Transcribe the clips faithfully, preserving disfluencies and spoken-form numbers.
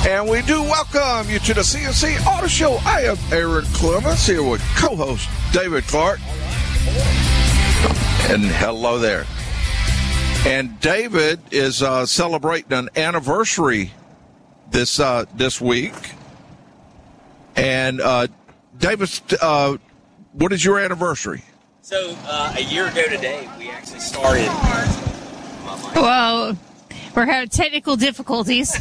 And we do welcome you to the C N C Auto Show. I am Aaron Clements here with co-host David Clark. And hello there. And David is uh, celebrating an anniversary this uh, this week. And uh, David, uh, what is your anniversary? So uh, a year ago today, we actually started. Well, we're having technical difficulties.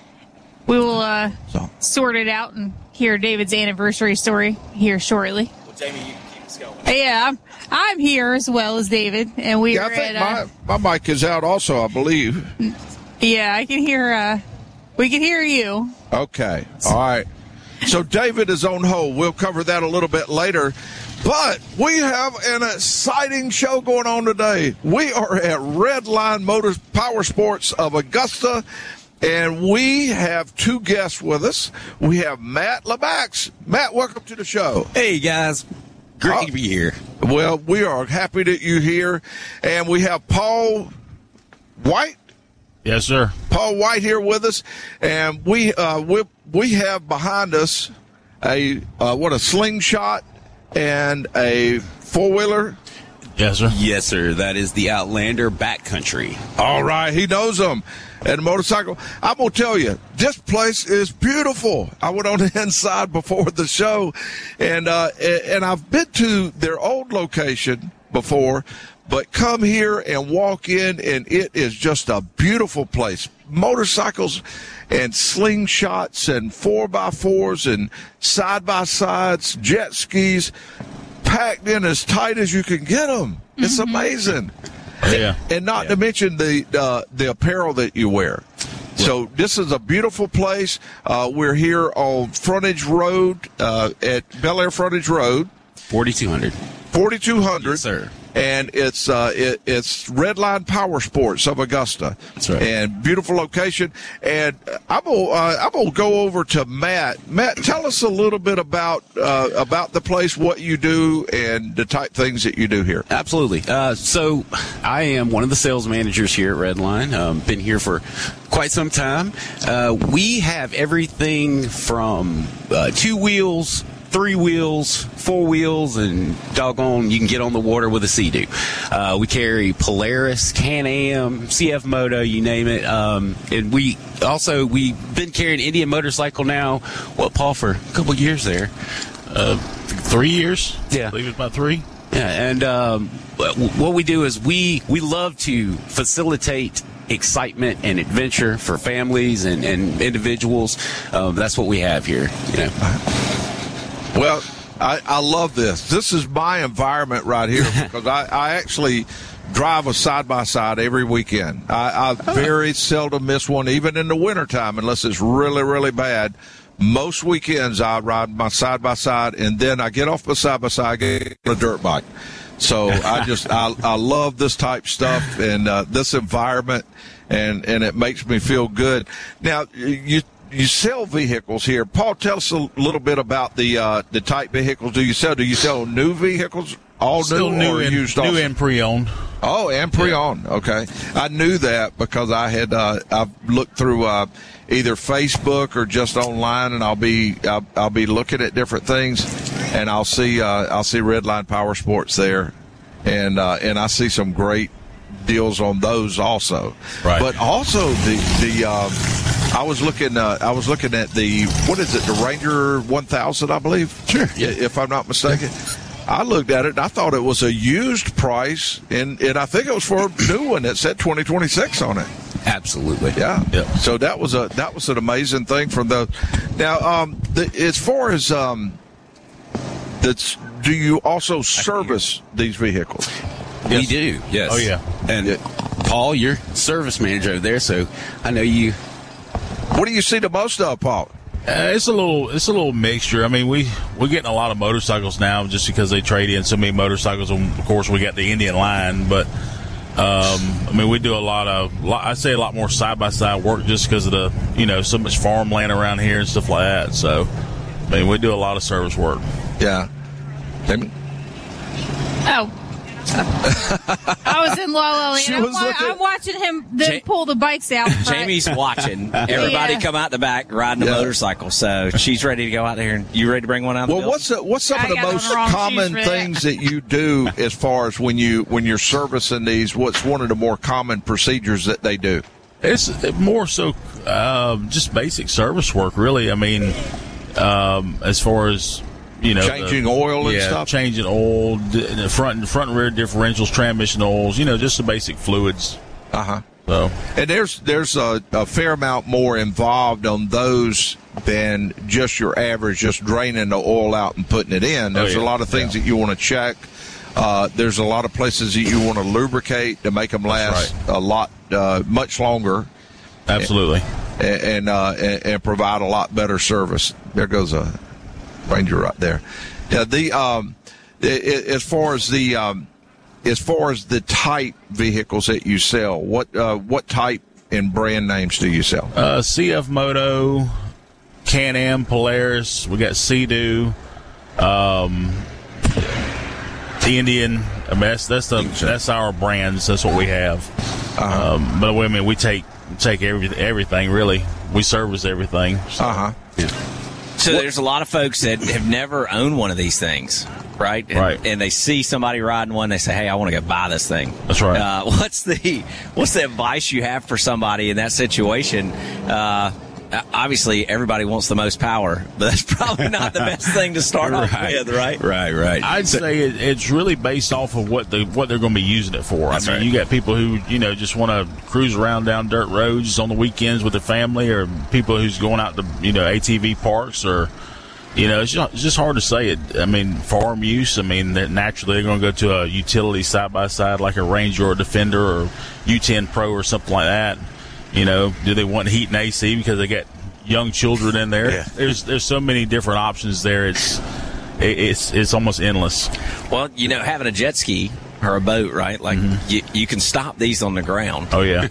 We will uh, so. sort it out and hear David's anniversary story here shortly. Well, Jamie, you can keep us going. Yeah, I'm, I'm here as well as David, and we Yeah, are I think at. Uh, my, my mic is out also, I believe. Yeah, I can hear. Uh, we can hear you. Okay, all right. So David is on hold. We'll cover that a little bit later. But we have an exciting show going on today. We are at Redline Motors Power Sports of Augusta, and we have two guests with us. We have Matt LeMax. Matt, welcome to the show. Hey, guys. Great Uh, to be here. Well, we are happy that you're here. And we have Paul White. Yes, sir. Paul White here with us, and we uh, we we have behind us a uh, what a slingshot and a four wheeler. Yes, sir. Yes, sir. That is the Outlander Backcountry. All right, he knows them. And the motorcycle. I'm gonna tell you, this place is beautiful. I went on the inside before the show, and uh, and I've been to their old location before. But come here and walk in, and it is just a beautiful place. Motorcycles and slingshots and four by fours and side by sides, jet skis, packed in as tight as you can get them. It's Mm-hmm. amazing. Oh, yeah. And not yeah. to mention the uh, the apparel that you wear. So this is a beautiful place. Uh, we're here on Frontage Road uh, at Bel Air Frontage Road, forty-two hundred. forty-two hundred. Yes, sir. And it's uh, it, it's Redline Power Sports of Augusta. That's right. And beautiful location. And I'm gonna uh, I'm gonna go over to Matt. Matt, tell us a little bit about uh, about the place, what you do, and the type things that you do here. Absolutely. Uh, so I am one of the sales managers here at Redline. Um, been here for quite some time. Uh, we have everything from uh, two wheels, three wheels, four wheels, and doggone, you can get on the water with a Sea-Doo. Uh, we carry Polaris, Can-Am, C F Moto, you name it. Um, and we also, we've been carrying Indian Motorcycle now, what, Paul, for a couple of years there. Uh, three years? Yeah. I believe it's about three. Yeah, and um, what we do is we, we love to facilitate excitement and adventure for families and, and individuals. Um, that's what we have here, you know. Well, I, I love this. This is my environment right here because I, I actually drive a side-by-side every weekend. I, I very seldom miss one, even in the wintertime, unless it's really, really bad. Most weekends I ride my side-by-side, and then I get off my side-by-side, get on a dirt bike. So I just I, I love this type stuff and uh, this environment, and, and it makes me feel good. Now, you You sell vehicles here. Paul, tell us a little bit about the uh, the type vehicles do you sell. Do you sell new vehicles, all Still new, new or and, used? new also? and pre-owned. Oh, and pre-owned. Okay, I knew that because I had uh, I've looked through uh, either Facebook or just online, and I'll be I'll, I'll be looking at different things, and I'll see uh, I'll see Redline Power Sports there, and uh, and I see some great deals on those also. Right. But also the the. Um, I was looking. Uh, I was looking at the what is it? The Ranger one thousand, I believe. Sure. Yeah. If I'm not mistaken, I looked at it and I thought it was a used price, and, and I think it was for a new one that said twenty twenty-six on it. Absolutely. Yeah. Yep. So that was a that was an amazing thing from the. Now, um, the, as far as um, that's, do you also service these vehicles? We Yes. do, yes. Oh, yeah. And Yeah. Paul, you're service manager over there, so I know you. What do you see the most of, Paul? Uh, it's a little, it's a little mixture. I mean, we we're getting a lot of motorcycles now just because they trade in so many motorcycles. And of course, we got the Indian line, but um, I mean, we do a lot of, I say a lot more side by side work just because of the, you know, so much farmland around here and stuff like that. So, I mean, we do a lot of service work. Yeah. Jamie? Oh, I was in La La Land. She I'm, was wa- looking- I'm watching him then Ja- pull the bikes out front. Jamie's watching everybody Yeah. come out the back riding a Yeah. motorcycle, so she's ready to go out there. And you ready to bring one out? Of the Well, building? what's the, what's some I of the got on most the wrong shoes common for that. things that you do as far as when you when you're servicing these? What's one of the more common procedures that they do? It's more so um, just basic service work, really. I mean, um, as far as you know, Changing the- oil and yeah, stuff? changing oil, d- the front and front and rear differentials, transmission oils. You know, just the basic fluids. Uh huh. So And there's there's a, a fair amount more involved on those than just your average, just draining the oil out and putting it in. There's Oh, yeah. a lot of things Yeah. that you want to check. Uh, there's a lot of places that you want to lubricate to make them last right. a lot, uh, much longer, absolutely. and and, uh, and and provide a lot better service. There goes a Ranger right there. Yeah, the um, i- i- as far as the um, as far as the type vehicles that you sell, what uh, what type and brand names do you sell? Uh, C F Moto, Can-Am, Polaris. We got Sea-Doo, um, Indian. I mean, that's that's the that's our brands. That's what we have. Uh-huh. Um, but I mean, we take take every, everything really. We service everything. So. Uh huh. So there's a lot of folks that have never owned one of these things, right? And, Right. and they see somebody riding one, they say, "Hey, I want to go buy this thing." That's right. Uh, what's the what's the advice you have for somebody in that situation? Uh, obviously, everybody wants the most power, but that's probably not the best thing to start off Right. with, right? Right, right. I'd say it, it's really based off of what they what they're going to be using it for. That's I mean, right. you got people who you know just want to cruise around down dirt roads on the weekends with their family, or people who's going out to you know A T V parks, or you know it's just, it's just hard to say it. I mean, farm use. I mean, that naturally they're going to go to a utility side by side like a Ranger or Defender or U ten Pro or something like that. You know, do they want heat and A C because they got young children in there? Yeah. There's there's so many different options there. It's it, it's it's almost endless. Well, you know, having a jet ski or a boat, right? Like you, you can stop these on the ground. Oh yeah.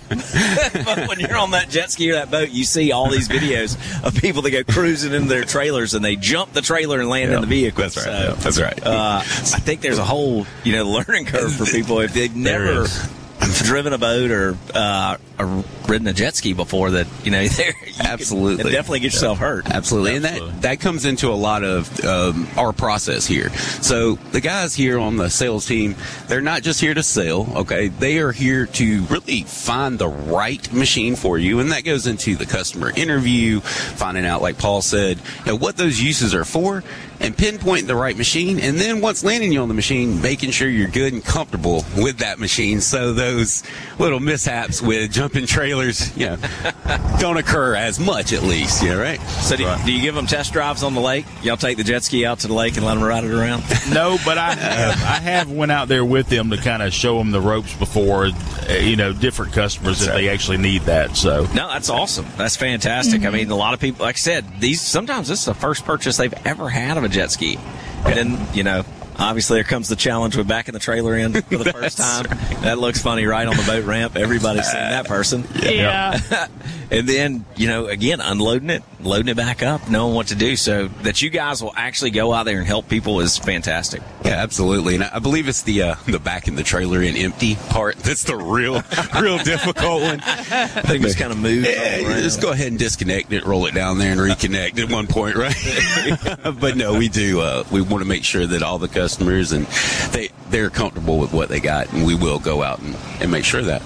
But when you're on that jet ski or that boat, you see all these videos of people that go cruising into their trailers and they jump the trailer and land Yeah. in the vehicle. That's right. So, Yeah, that's right. Uh, I think there's a whole, you know, learning curve for people if they've There never is. driven a boat or, uh, or ridden a jet ski before. That you know, there you could Absolutely. definitely get yourself hurt. Absolutely. And Absolutely. that, that comes into a lot of um, our process here. So the guys here on the sales team, they're not just here to sell, okay? They are here to really find the right machine for you. And that goes into the customer interview, finding out, like Paul said, you know, what those uses are for, and pinpointing the right machine. And then once landing you on the machine, making sure you're good and comfortable with that machine so those little mishaps with jumping trailers, you know, don't occur as much at least, yeah, right? So do, do you give them test drives on the lake? Y'all take the jet ski out to the lake and let them ride it around? No, but I have, I have went out there with them to kind of show them the ropes before, uh, you know, different customers if they actually need that. So No, that's awesome. That's fantastic. I mean, a lot of people, like I said, these sometimes this is the first purchase they've ever had of a jet ski. And then, you know, obviously there comes the challenge with backing the trailer in for the first time. That looks funny right on the boat ramp. Everybody's seen that person. Yeah. And then, you know, again, unloading it, loading it back up, knowing what to do. So that you guys will actually go out there and help people is fantastic. Yeah, absolutely. And I believe it's the uh, the back in the trailer in empty part that's the real, real difficult one. I think just kind of move. Yeah, you just go ahead and disconnect it, roll it down there, and reconnect at one point, right? But no, we do. Uh, we want to make sure that all the customers and they they're comfortable with what they got, and we will go out and, and make sure of that.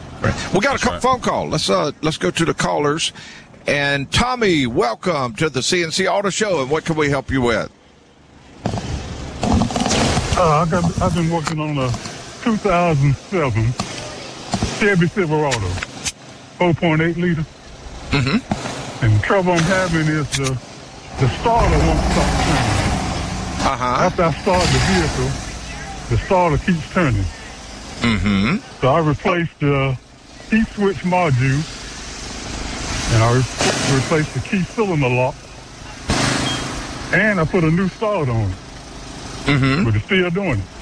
We got a co- phone call. Let's uh let's go to the callers. And Tommy, welcome to the C N C Auto Show. And what can we help you with? Uh, I got, I've been working on a two thousand seven Chevy Silverado, four point eight liter. Mm-hmm. And the trouble I'm having is the, the starter won't stop turning. Uh-huh. After I start the vehicle, the starter keeps turning. Mm-hmm. So I replaced the key switch module, and I re- replaced the key cylinder lock, and I put a new starter on it. Mm-hmm. But it's still doing it.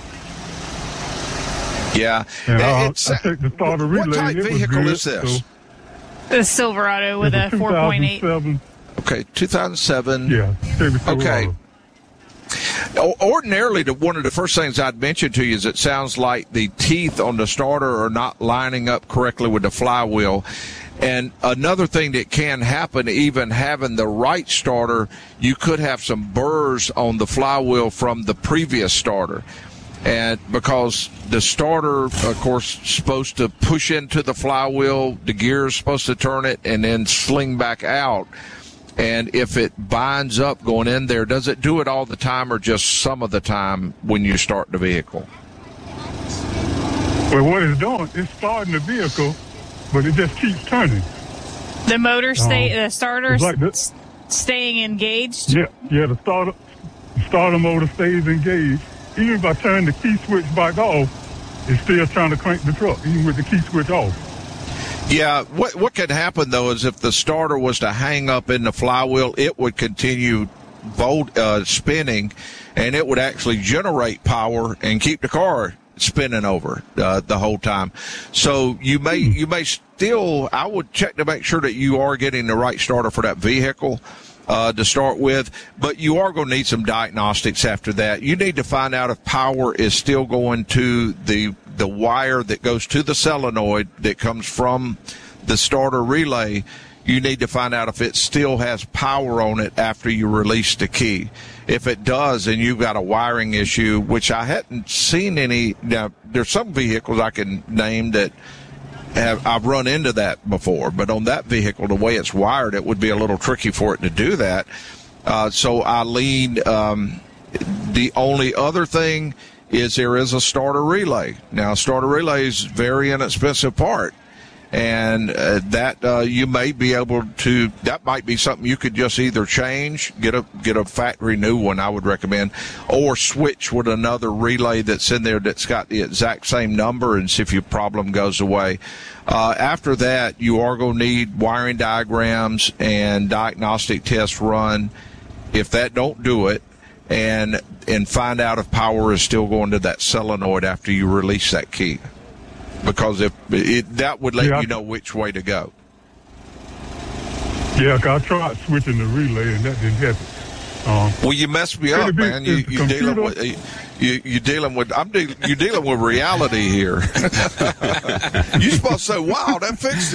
Yeah. And I, It's, I checked the starter relay. what type it was vehicle good, is this? so The Silverado with it's a four point eight. two thousand seven Okay, two thousand seven. Yeah, Chevy Silverado. Okay. Ordinarily, the, one of the first things I'd mention to you is it sounds like the teeth on the starter are not lining up correctly with the flywheel. And another thing that can happen, even having the right starter, you could have some burrs on the flywheel from the previous starter. And because the starter, of course, is supposed to push into the flywheel, the gear is supposed to turn it and then sling back out. And if it binds up going in there, does it do it all the time or just some of the time when you start the vehicle? Well, what it's doing, it's starting the vehicle, but it just keeps turning. The motor stay, Um, the starter it's like s- staying engaged. Yeah, yeah, the starter, the starter motor stays engaged. Even if I turn the key switch back off, it's still trying to crank the truck, even with the key switch off. Yeah, what what could happen, though, is if the starter was to hang up in the flywheel, it would continue volt, uh, spinning, and it would actually generate power and keep the car spinning over uh, the whole time. So you may you may still, I would check to make sure that you are getting the right starter for that vehicle uh, to start with, but you are going to need some diagnostics after that. You need to find out if power is still going to the the wire that goes to the solenoid that comes from the starter relay. You need to find out if it still has power on it after you release the key. If it does, and you've got a wiring issue, which I hadn't seen any. Now, there's some vehicles I can name that have I've run into that before, but on that vehicle, the way it's wired, it would be a little tricky for it to do that. Uh, so I lean. Um, the only other thing is there is a starter relay. Now, starter relay is a very inexpensive part. And uh, that uh, you may be able to, that might be something you could just either change, get a get a factory new one, I would recommend, or switch with another relay that's in there that's got the exact same number and see if your problem goes away. Uh, after that, you are going to need wiring diagrams and diagnostic tests run. If that don't do it, and and find out if power is still going to that solenoid after you release that key. Because if it, that would let yeah, you know which way to go. Yeah, 'cause I tried switching the relay and that didn't happen. Um, well, you messed me up, be, man. You you dealing with you you dealing with I'm de- you dealing with reality here. You're supposed to say, "Wow, that fixed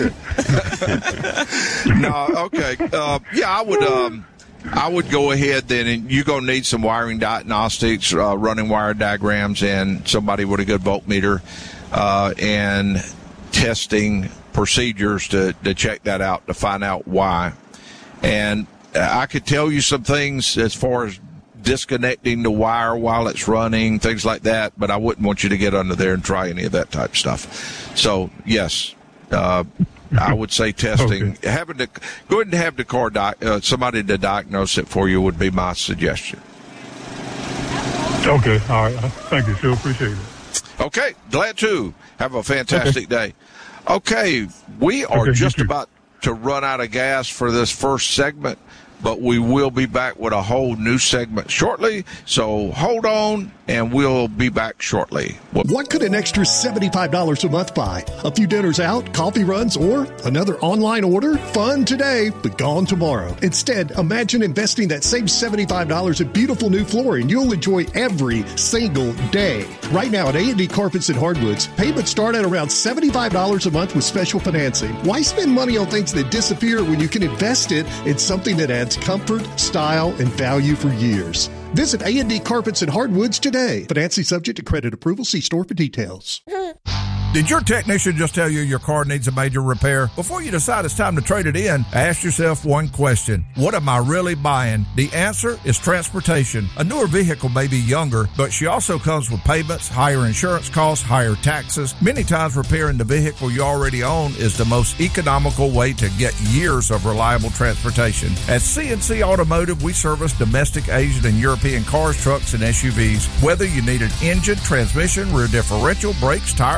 it." No, okay, uh, yeah, I would. Um, I would go ahead then, and you're going to need some wiring diagnostics, uh, running wire diagrams, and somebody with a good voltmeter. Uh, and testing procedures to, to check that out to find out why. And I could tell you some things as far as disconnecting the wire while it's running, things like that, but I wouldn't want you to get under there and try any of that type of stuff. So, yes, uh, I would say testing. Okay. Having to go ahead and have the car di- uh, somebody to diagnose it for you would be my suggestion. Okay, all right. Thank you, sure appreciate it. Okay, glad to. Have a fantastic day. Okay, we are okay, just about to run out of gas for this first segment, but we will be back with a whole new segment shortly. So hold on, and we'll be back shortly. What could an extra seventy-five dollars a month buy? A few dinners out, coffee runs, or another online order? Fun today, but gone tomorrow. Instead, imagine investing that same seventy-five dollars in beautiful new flooring you'll enjoy every single day. Right now at A and D Carpets and Hardwoods, payments start at around seventy-five dollars a month with special financing. Why spend money on things that disappear when you can invest it in something that adds comfort, style, and value for years? Visit A and D Carpets and Hardwoods today. Financing subject to credit approval. See store for details. Did your technician just tell you your car needs a major repair? Before you decide it's time to trade it in, ask yourself one question. What am I really buying? The answer is transportation. A newer vehicle may be younger, but she also comes with payments, higher insurance costs, higher taxes. Many times repairing the vehicle you already own is the most economical way to get years of reliable transportation. At C and C Automotive, we service domestic, Asian, and European cars, trucks, and S U Vs. Whether you need an engine, transmission, rear differential, brakes, tires, or roof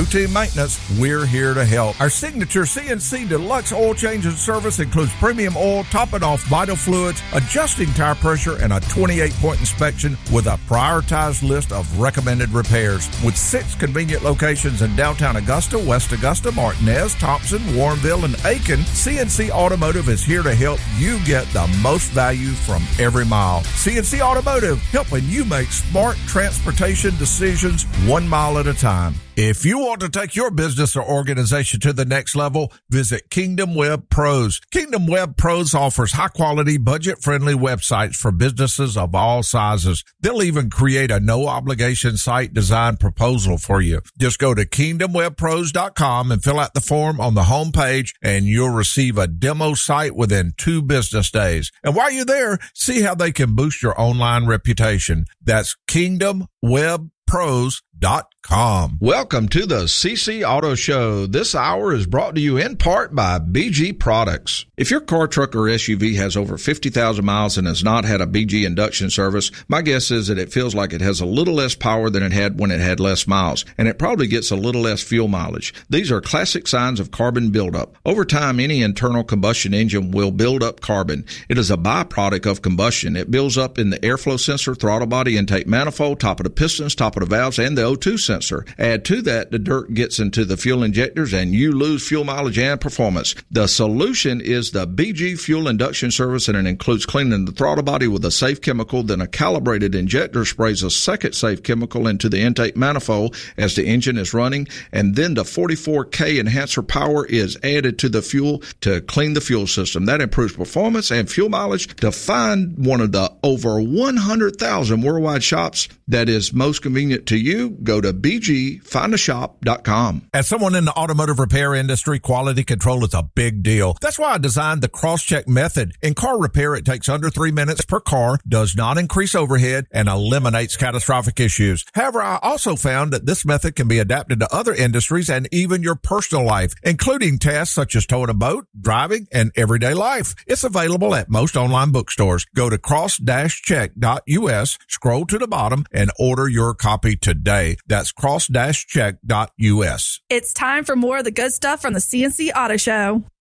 routine maintenance, we're here to help. Our signature C N C Deluxe oil change and service includes premium oil, topping off vital fluids, adjusting tire pressure, and a twenty-eight point inspection with a prioritized list of recommended repairs. With six convenient locations in downtown Augusta, West Augusta, Martinez, Thompson, Warrenville, and Aiken, C N C Automotive is here to help you get the most value from every mile. C N C Automotive, helping you make smart transportation decisions one mile at a time. If you want to take your business or organization to the next level, visit Kingdom Web Pros. Kingdom Web Pros offers high-quality, budget-friendly websites for businesses of all sizes. They'll even create a no-obligation site design proposal for you. Just go to kingdom web pros dot com and fill out the form on the home page, and you'll receive a demo site within two business days. And while you're there, see how they can boost your online reputation. That's kingdom web pros dot com. Welcome to the C C Auto Show. This hour is brought to you in part by B G Products. If your car, truck, or S U V has over fifty thousand miles and has not had a B G induction service, my guess is that it feels like it has a little less power than it had when it had less miles, and it probably gets a little less fuel mileage. These are classic signs of carbon buildup. Over time, any internal combustion engine will build up carbon. It is a byproduct of combustion. It builds up in the airflow sensor, throttle body, intake manifold, top of the pistons, top of the valves, and the O two sensor. Add to that, the dirt gets into the fuel injectors and you lose fuel mileage and performance. The solution is the B G Fuel Induction Service, and it includes cleaning the throttle body with a safe chemical. Then a calibrated injector sprays a second safe chemical into the intake manifold as the engine is running, and then the forty-four K enhancer power is added to the fuel to clean the fuel system. That improves performance and fuel mileage. To find one of the over one hundred thousand worldwide shops that is most convenient to you, go to b g find a shop dot com. As someone in the automotive repair industry, quality control is a big deal. That's why I designed the cross-check method. In car repair, it takes under three minutes per car, does not increase overhead, and eliminates catastrophic issues. However, I also found that this method can be adapted to other industries and even your personal life, including tasks such as towing a boat, driving, and everyday life. It's available at most online bookstores. Go to cross dash check dot u s, scroll to the bottom, and order your copy today. That's cross dash check dot u s. It's time for more of the good stuff from the C N C Auto Show.